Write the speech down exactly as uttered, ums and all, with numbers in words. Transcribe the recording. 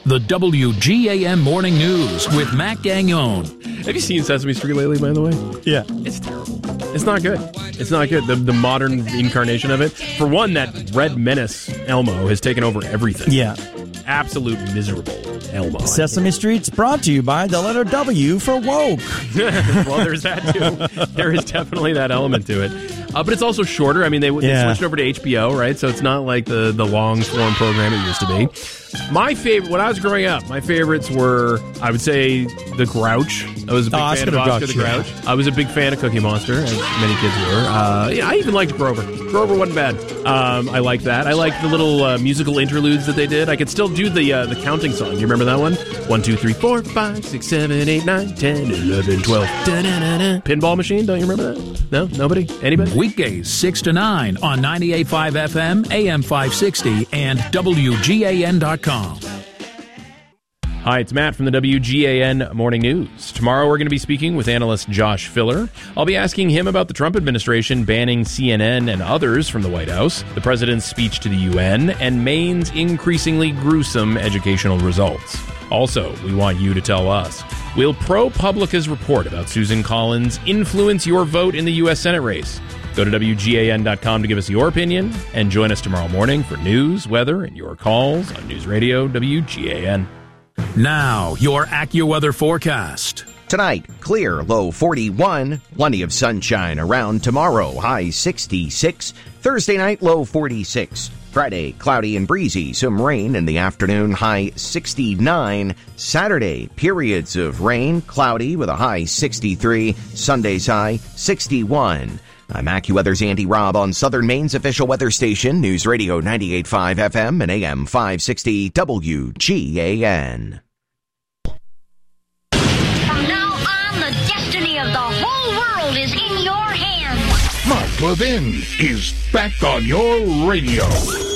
The W G A N Morning News with Matt Gagnon. Have you seen Sesame Street lately, by the way? Yeah. It's terrible. It's not good. It's not good. The, the modern incarnation of it. For one, that red menace, Elmo, has taken over everything. Yeah. Absolute miserable Elmo. Sesame Street's brought to you by the letter W for woke. Well, there's that, too. There is definitely that element to it. Uh, but it's also shorter. I mean, they, they Yeah. switched over to H B O, right? So it's not like the, the long-form program it used to be. My favorite, when I was growing up, my favorites were, I would say, the Grouch. I was a big Oh, fan Oscar of the Oscar Grouch, the Grouch. I was a big fan of Cookie Monster, as many kids were. Uh, yeah, I even liked Grover. Grover wasn't bad. Um, I liked that. I liked the little uh, musical interludes that they did. I could still do the uh, the counting song. You remember that one? One, two, three, four, five, six, seven, eight, nine, ten, eleven, twelve. Da-da-da-da. Pinball Machine? Don't you remember that? No? Nobody? Anybody? Weekdays six to nine on ninety-eight point five F M, A M five sixty, and W G A N dot com. Hi, it's Matt from the W G A N Morning News. Tomorrow we're going to be speaking with analyst Josh Filler. I'll be asking him about the Trump administration banning C N N and others from the White House, the president's speech to the U N, and Maine's increasingly gruesome educational results. Also, we want you to tell us, will ProPublica's report about Susan Collins influence your vote in the U S Senate race? Go to W G A N dot com to give us your opinion, and join us tomorrow morning for news, weather, and your calls on News Radio W G A N. Now, your AccuWeather forecast. Tonight, clear, low forty-one. Plenty of sunshine around tomorrow, high sixty-six. Thursday night, low forty-six. Friday, cloudy and breezy, some rain in the afternoon, high sixty-nine. Saturday, periods of rain, cloudy with a high sixty-three. Sunday's high sixty-one. I'm AccuWeather's Andy Robb on Southern Maine's official weather station, News Radio ninety-eight point five F M and A M five sixty W G A N. From now on, the destiny of the whole world is in your hands. Mark Levin is back on your radio.